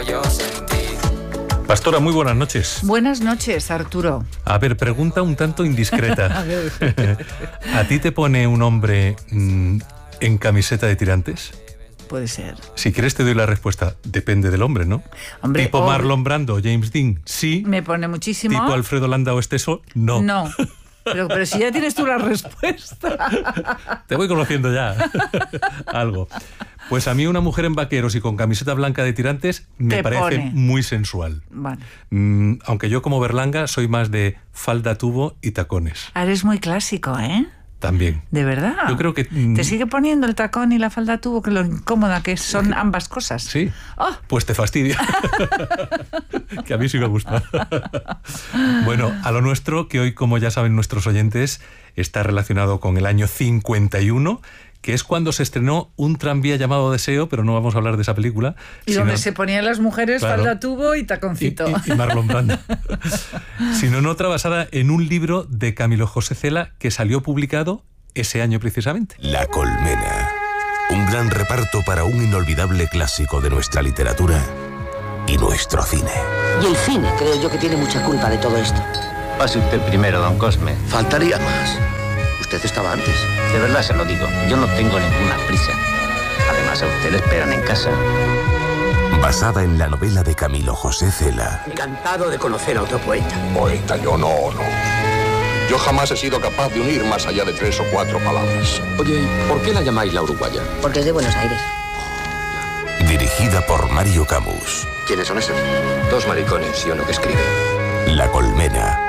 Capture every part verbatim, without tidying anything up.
yo sentí. Pastora, muy buenas noches. Buenas noches, Arturo. A ver, pregunta un tanto indiscreta. ¿A ti te pone un hombre mmm, en camiseta de tirantes? Puede ser. Si quieres te doy la respuesta. Depende del hombre, ¿no? Hombre, tipo oh, Marlon Brando o James Dean, sí. Me pone muchísimo. Tipo Alfredo Landa o Esteso, no. No. Pero, pero si ya tienes tú la respuesta. Te voy conociendo ya. Algo. Pues a mí una mujer en vaqueros y con camiseta blanca de tirantes me Te parece pone. muy sensual. Vale. Mm, aunque yo como Berlanga soy más de falda tubo y tacones. Ah, eres muy clásico, ¿eh? También. ¿De verdad? Yo creo que... Mm, ¿te sigue poniendo el tacón y la falda tubo, que lo incómoda que son ambas cosas? Sí. Oh. Pues te fastidia. Que a mí sí me gusta. Bueno, a lo nuestro, que hoy, como ya saben nuestros oyentes, está relacionado con el año cincuenta y uno, que es cuando se estrenó Un tranvía llamado Deseo, pero no vamos a hablar de esa película. Y sino... donde se ponían las mujeres, claro, falda tubo y taconcito. Y, y, y Marlon Brando. Sino en otra basada en un libro de Camilo José Cela que salió publicado ese año precisamente. La Colmena. Un gran reparto para un inolvidable clásico de nuestra literatura y nuestro cine. Y el cine, creo yo, que tiene mucha culpa de todo esto. Pase usted primero, don Cosme. Faltaría más. Usted estaba antes. De verdad se lo digo, yo no tengo ninguna prisa. Además, a usted le esperan en casa. Basada en la novela de Camilo José Cela. Encantado de conocer a otro poeta. Poeta, yo no, no. Yo jamás he sido capaz de unir más allá de tres o cuatro palabras. Oye, ¿por qué la llamáis la uruguaya? Porque es de Buenos Aires. Dirigida por Mario Camus. ¿Quiénes son esos? Dos maricones y uno que escribe. La Colmena.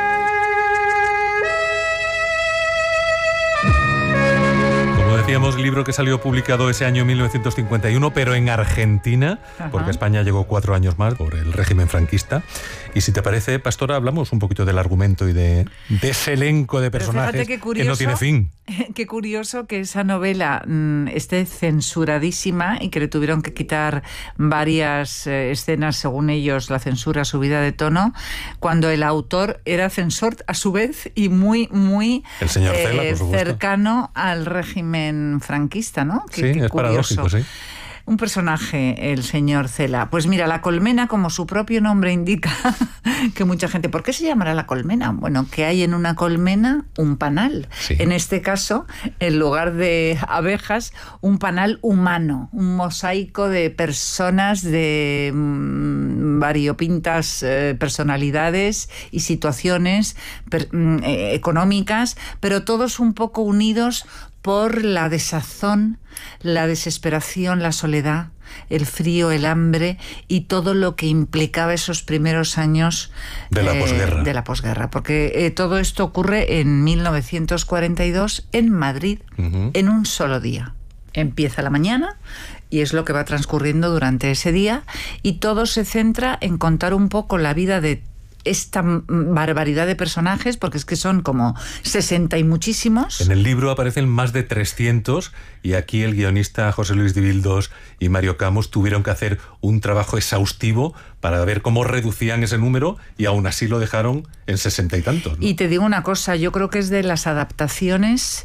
Decíamos, libro que salió publicado ese año mil novecientos cincuenta y uno, pero en Argentina, Ajá. porque España llegó cuatro años más por el régimen franquista. Y si te parece, Pastora, hablamos un poquito del argumento y de, de ese elenco de personajes qué curioso, que no tiene fin. Qué curioso que esa novela mmm, esté censuradísima y que le tuvieron que quitar varias eh, escenas, según ellos, la censura subida de tono, cuando el autor era censor a su vez y muy, muy el señor eh, Cela, por supuesto, cercano al régimen franquista, ¿no? Qué, sí, qué es curioso. paradójico, sí. Un personaje, el señor Cela. Pues mira, La Colmena, como su propio nombre indica, que mucha gente... ¿Por qué se llamará La Colmena? Bueno, que hay en una colmena un panal. Sí. En este caso, en lugar de abejas, un panal humano, un mosaico de personas de mmm, variopintas eh, personalidades y situaciones per, mm, eh, económicas, pero todos un poco unidos por la desazón, la desesperación, la soledad, el frío, el hambre y todo lo que implicaba esos primeros años de la eh, posguerra. De la posguerra, porque eh, todo esto ocurre en mil novecientos cuarenta y dos en Madrid, uh-huh. en un solo día. Empieza la mañana y es lo que va transcurriendo durante ese día y todo se centra en contar un poco la vida de esta barbaridad de personajes, porque es que son como sesenta y muchísimos. En el libro aparecen más de trescientos y aquí el guionista José Luis Dibildos y Mario Camus tuvieron que hacer un trabajo exhaustivo para ver cómo reducían ese número y aún así lo dejaron en sesenta y tantos, ¿no? Y te digo una cosa, yo creo que es de las adaptaciones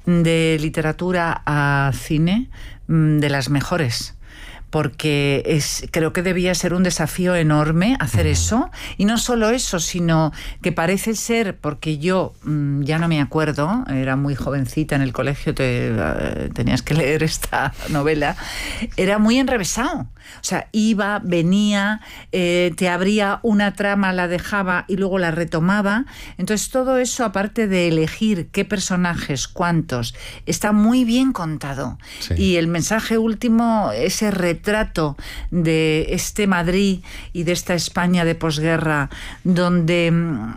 de literatura a cine de las mejores. Porque es, creo que debía ser un desafío enorme hacer uh-huh. eso. Y no solo eso, sino que parece ser, porque yo mmm, ya no me acuerdo, era muy jovencita en el colegio, te, uh, tenías que leer esta novela, era muy enrevesado. O sea, iba, venía, eh, te abría una trama, la dejaba y luego la retomaba. Entonces todo eso, aparte de elegir qué personajes, cuántos, está muy bien contado. Sí. Y el mensaje último, ese retrato de este Madrid y de esta España de posguerra, donde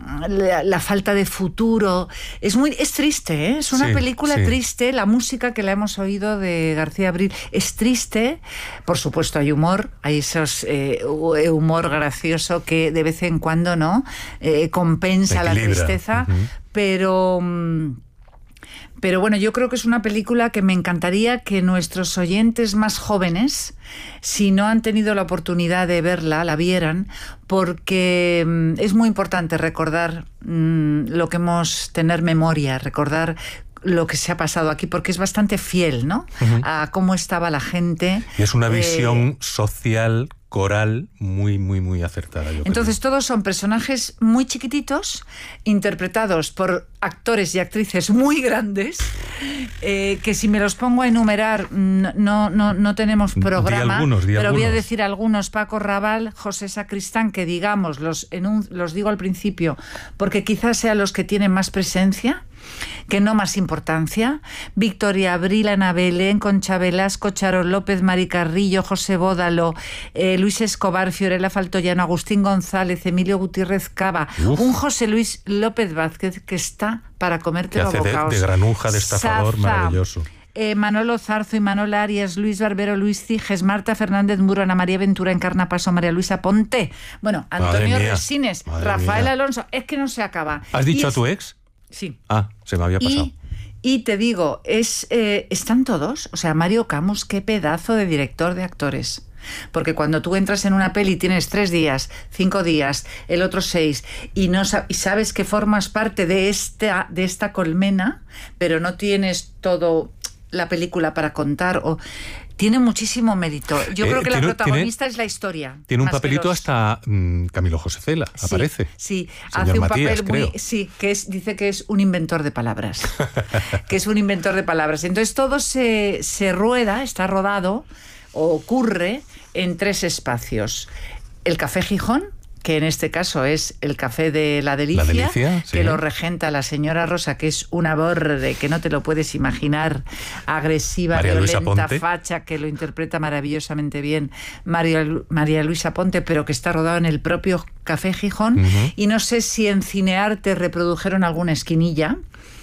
la, la falta de futuro es muy es triste, ¿eh? Es una sí, película sí. triste. La música que la hemos oído de García Abril es triste. Por supuesto hay humor, hay esos eh, humor gracioso que de vez en cuando no eh, compensa la tristeza, uh-huh. pero Pero bueno, yo creo que es una película que me encantaría que nuestros oyentes más jóvenes, si no han tenido la oportunidad de verla, la vieran, porque es muy importante recordar mmm, lo que hemos, tener memoria, recordar lo que se ha pasado aquí, porque es bastante fiel, ¿no? Uh-huh. A cómo estaba la gente. Y es una visión eh, social coral muy, muy, muy acertada. Yo Entonces creo. todos son personajes muy chiquititos, interpretados por actores y actrices muy grandes, eh, que si me los pongo a enumerar no, no, no tenemos programa, di algunos, di pero algunos. voy a decir algunos: Paco Raval, José Sacristán, que digamos, los, en un, los digo al principio, porque quizás sean los que tienen más presencia, que no más importancia: Victoria Abril, Ana Belén, Concha Velasco, Charo López, Mari Carrillo, José Bódalo, eh, Luis Escobar, Fiorella Faltoyano, Agustín González, Emilio Gutiérrez Cava, Uf. un José Luis López Vázquez que está para comerte los bocados. De, de granuja, de estafador, Zaza, maravilloso. Eh, Manolo Zarzo y Manol Arias, Luis Barbero, Luis Ciges, Marta Fernández Muro, Ana María Ventura, Encarna Paso, María Luisa Ponte, bueno, Antonio Resines, Rafael mía. Alonso, es que no se acaba. ¿Has dicho es... a tu ex? Sí. Ah, se me había pasado. Y, y te digo, es eh, están todos. O sea, Mario Camus, qué pedazo de director de actores. Porque cuando tú entras en una peli tienes tres días, cinco días, el otro seis, y no y sabes que formas parte de esta, de esta colmena, pero no tienes todo la película para contar, o... Tiene muchísimo mérito. Yo eh, creo que tiene, la protagonista tiene, es la historia. Tiene un papelito los... hasta mmm, Camilo José Cela, sí, aparece. Sí, Señor hace un Matías, papel muy... creo. Sí, que es, dice que es un inventor de palabras. que es un inventor de palabras. Entonces todo se, se rueda, está rodado, o ocurre en tres espacios. El Café Gijón, que en este caso es el Café de la Delicia, la Delicia que sí. lo regenta la señora Rosa, que es una borde que no te lo puedes imaginar, agresiva, María violenta, facha, que lo interpreta maravillosamente bien María, María Luisa Ponte, pero que está rodado en el propio Café Gijón. Uh-huh. Y no sé si en Cinearte reprodujeron alguna esquinilla.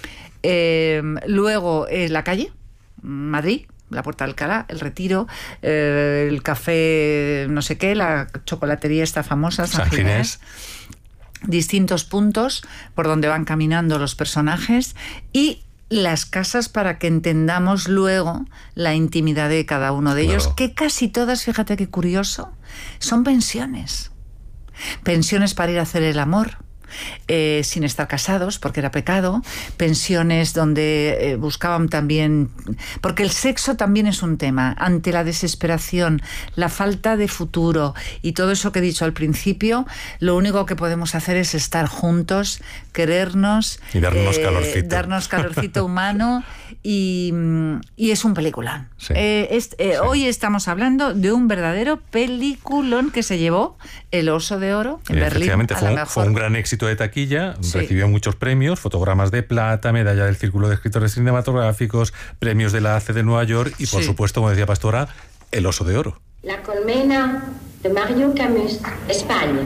Eh, luego, eh, La Calle, Madrid, la Puerta de Alcalá, el Retiro, eh, el café no sé qué, la chocolatería esta famosa, San, San Ginés. Ginés. Distintos puntos por donde van caminando los personajes y las casas para que entendamos luego la intimidad de cada uno de ellos, claro. Que casi todas, fíjate qué curioso, son pensiones. Pensiones para ir a hacer el amor. Eh, sin estar casados, porque era pecado, pensiones donde eh, buscaban también, porque el sexo también es un tema, ante la desesperación, la falta de futuro y todo eso que he dicho al principio, lo único que podemos hacer es estar juntos, querernos y darnos eh, calorcito, darnos calorcito humano y, y es un peliculón. Sí. Eh, es, eh, sí. Hoy estamos hablando de un verdadero peliculón que se llevó el Oso de Oro en Berlín. A fue, la un, mejor. fue un gran éxito de taquilla, sí. Recibió muchos premios, fotogramas de plata, medalla del Círculo de Escritores Cinematográficos, premios de la A C de Nueva York y, por sí. supuesto, como decía Pastora, el Oso de Oro. La colmena de Mario Camus, España.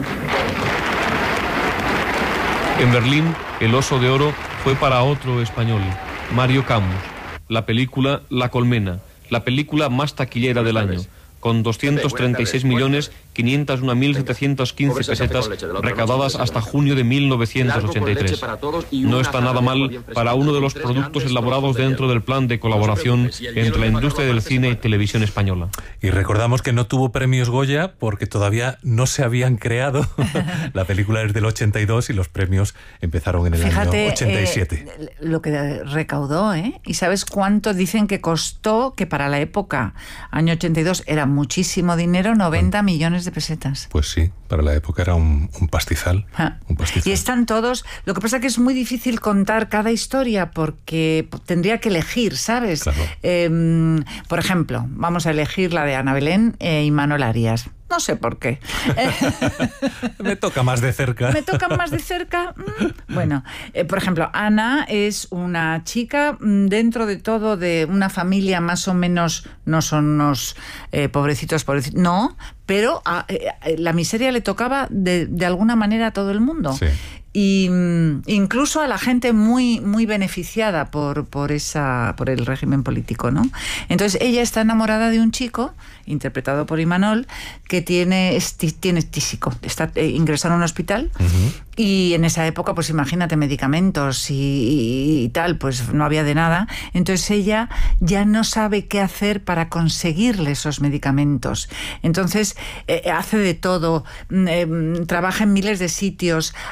En Berlín, el Oso de Oro fue para otro español, Mario Camus. La película La Colmena, la película más taquillera del año, con doscientos treinta y seis millones quinientos uno mil setecientos quince pesetas recaudadas hasta junio de mil novecientos ochenta y tres. No está nada mal para uno de los productos elaborados dentro del plan de colaboración entre la industria del cine y televisión española. Y recordamos que no tuvo premios Goya porque todavía no se habían creado. La película es del ochenta y dos y los premios empezaron en el Fíjate, año ochenta y siete. Eh, lo que recaudó, ¿eh? ¿Y sabes cuánto dicen que costó? Que para la época, año ochenta y dos, era muchísimo dinero, noventa millones de pesetas. Pues sí, para la época era un, un, pastizal, ah. un pastizal. Y están todos... Lo que pasa es que es muy difícil contar cada historia porque tendría que elegir, ¿sabes? Claro. Eh, por ejemplo, vamos a elegir la de Ana Belén eh, y Manol Arias. No sé por qué. Me toca más de cerca. ¿Me toca más de cerca? Bueno, eh, por ejemplo, Ana es una chica dentro de todo de una familia más o menos, no son unos eh, pobrecitos, pobrecitos, no, pero a, eh, la miseria le tocaba de, de alguna manera a todo el mundo. Sí. Y incluso a la gente muy muy beneficiada por por esa por el régimen político, ¿no? Entonces ella está enamorada de un chico interpretado por Imanol que tiene esti, tiene tísico, está eh, ingresado en un hospital. Uh-huh. Y en esa época, pues imagínate, medicamentos y, y, y tal, pues no había de nada. Entonces ella ya no sabe qué hacer para conseguirle esos medicamentos. Entonces eh, hace de todo, eh, trabaja en miles de sitios, incluso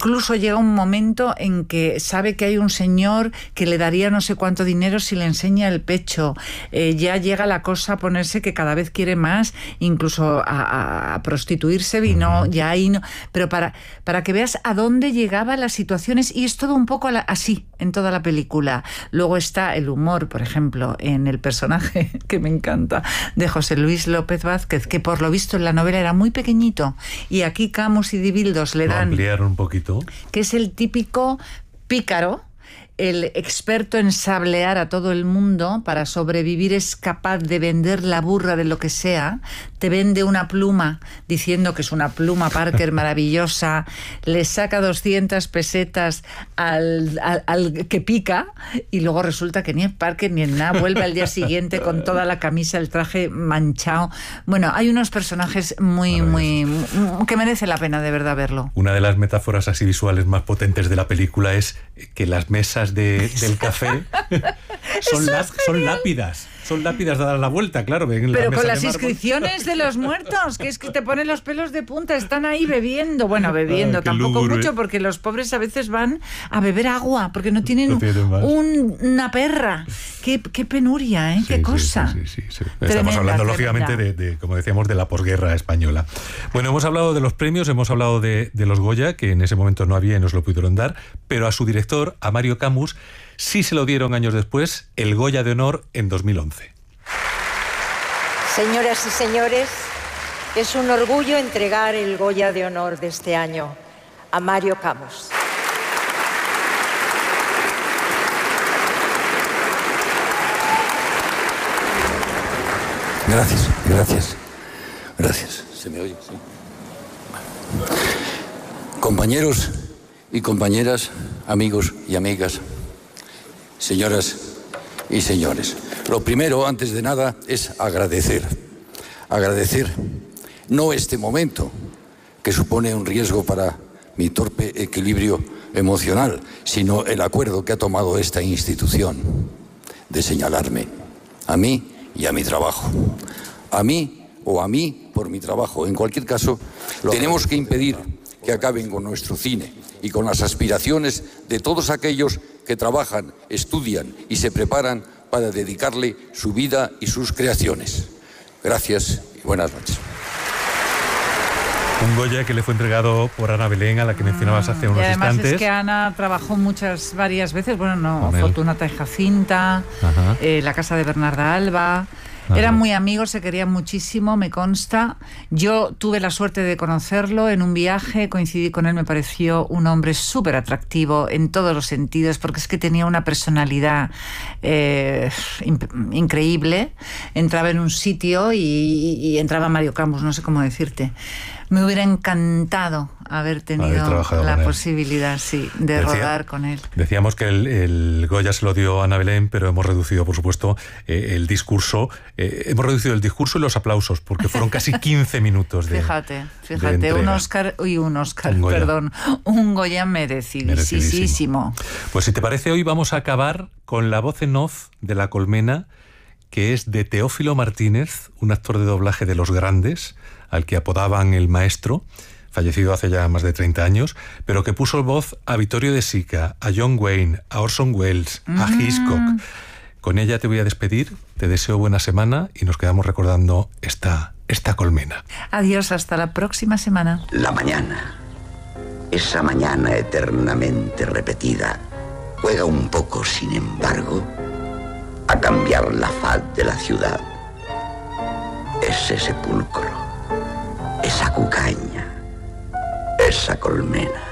incluso llega un momento en que sabe que hay un señor que le daría no sé cuánto dinero si le enseña el pecho. Eh, ya llega la cosa a ponerse que cada vez quiere más, incluso a, a prostituirse, y no, ya ahí no. Pero para, para que veas a dónde llegaba las situaciones, y es todo un poco la, así en toda la película. Luego está el humor, por ejemplo, en el personaje que me encanta de José Luis López Vázquez, que por lo visto en la novela era muy pequeñito, y aquí Camus y Dibildos le dan... Lo ampliaron un poquito. Que es el típico pícaro, el experto en sablear a todo el mundo. Para sobrevivir es capaz de vender la burra de lo que sea. Te vende una pluma diciendo que es una pluma Parker maravillosa, le saca doscientas pesetas al, al, al que pica, y luego resulta que ni es Parker ni es nada, vuelve al día siguiente con toda la camisa, el traje manchado. Bueno, hay unos personajes muy, muy... que merece la pena de verdad verlo. Una de las metáforas así visuales más potentes de la película es que las mesas de, del café son, la, son lápidas. Son lápidas dadas la vuelta, claro. Ven Pero la con las de inscripciones de los muertos, que es que te ponen los pelos de punta, están ahí bebiendo. Bueno, bebiendo, Ay, tampoco lúgubre. mucho, porque los pobres a veces van a beber agua, porque no tienen, No tienen más. un, una perra. Qué, qué penuria, ¿eh? Sí, Qué sí, cosa. sí, sí, sí, sí. Estamos Tremenda, hablando, tremenda. lógicamente, de, de, como decíamos, de la posguerra española. Bueno, hemos hablado de los premios, hemos hablado de, de los Goya, que en ese momento no había y nos lo pudieron dar, pero a su director, a Mario Camus, sí se lo dieron años después, el Goya de Honor en dos mil once. Señoras y señores, es un orgullo entregar el Goya de Honor de este año a Mario Camus. Gracias, gracias, gracias. ¿Se me oye? Sí. Compañeros y compañeras, amigos y amigas, señoras y señores. Lo primero, antes de nada, es agradecer. Agradecer no este momento, que supone un riesgo para mi torpe equilibrio emocional, sino el acuerdo que ha tomado esta institución de señalarme a mí y a mi trabajo. A mí o a mí por mi trabajo. En cualquier caso, tenemos que impedir que acaben con nuestro cine y con las aspiraciones de todos aquellos que trabajan, estudian y se preparan para dedicarle su vida y sus creaciones. Gracias y buenas noches. Un Goya que le fue entregado por Ana Belén, a la que mencionabas hace unos y además instantes. Es que Ana trabajó muchas, varias veces, bueno, no, Con él. Fortunata y Jacinta, eh, La casa de Bernarda Alba. Ajá. Eran muy amigos, se querían muchísimo, me consta. Yo tuve la suerte de conocerlo en un viaje, coincidí con él, me pareció un hombre súper atractivo en todos los sentidos, porque es que tenía una personalidad eh, increíble. Entraba en un sitio y, y entraba Mario Camus, no sé cómo decirte. Me hubiera encantado haber tenido haber la posibilidad, sí, de Decía, rodar con él. Decíamos que el, el Goya se lo dio a Ana Belén, pero hemos reducido, por supuesto, eh, el discurso. Eh, hemos reducido el discurso y los aplausos, porque fueron casi quince minutos de Fíjate, fíjate, un Oscar, uy, un Oscar, un perdón, un Goya merecidísimo. merecidísimo. Pues si te parece, hoy vamos a acabar con la voz en off de La Colmena, que es de Teófilo Martínez, un actor de doblaje de los grandes, al que apodaban el maestro, fallecido hace ya más de treinta años, pero que puso voz a Vittorio De Sica, a John Wayne, a Orson Welles, mm. a Hitchcock. Con ella te voy a despedir, te deseo buena semana y nos quedamos recordando esta, esta colmena. Adiós, hasta la próxima semana. La mañana, esa mañana eternamente repetida, juega un poco, sin embargo, a cambiar la faz de la ciudad. Ese sepulcro, esa cucaña, esa colmena.